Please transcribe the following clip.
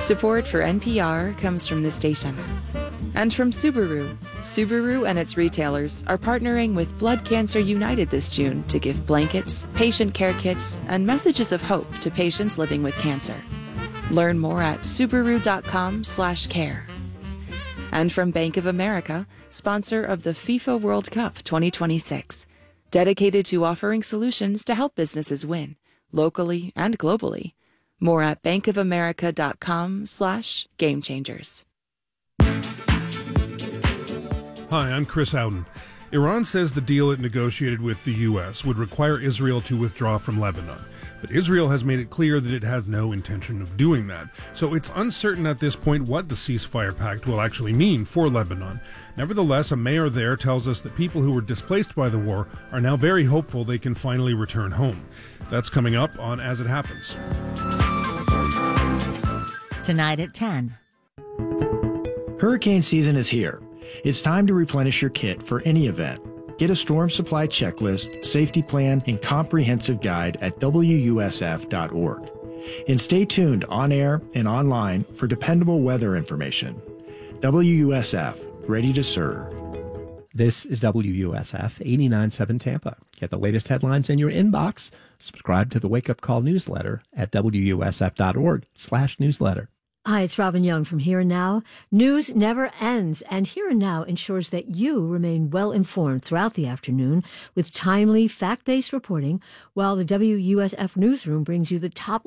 Support for NPR comes from this station. And from Subaru. Subaru and its retailers are partnering with Blood Cancer United this June to give blankets, patient care kits, and messages of hope to patients living with cancer. Learn more at Subaru.com/care. And from Bank of America, sponsor of the FIFA World Cup 2026, dedicated to offering solutions to help businesses win, locally and globally. More at bankofamerica.com/gamechangers. Hi, I'm Chris Howden. Iran says the deal it negotiated with the U.S. would require Israel to withdraw from Lebanon. But Israel has made it clear that it has no intention of doing that. So it's uncertain at this point what the ceasefire pact will actually mean for Lebanon. Nevertheless, a mayor there tells us that people who were displaced by the war are now very hopeful they can finally return home. That's coming up on As It Happens. Tonight at 10. Hurricane season is here. It's time to replenish your kit for any event. Get a storm supply checklist, safety plan, and comprehensive guide at WUSF.org. And stay tuned on air and online for dependable weather information. WUSF, ready to serve. This is WUSF 89.7 Tampa. Get the latest headlines in your inbox. Subscribe to the Wake Up Call newsletter at WUSF.org/newsletter. Hi, it's Robin Young from Here and Now. News never ends, and Here and Now ensures that you remain well informed throughout the afternoon with timely, fact-based reporting, while the WUSF newsroom brings you the top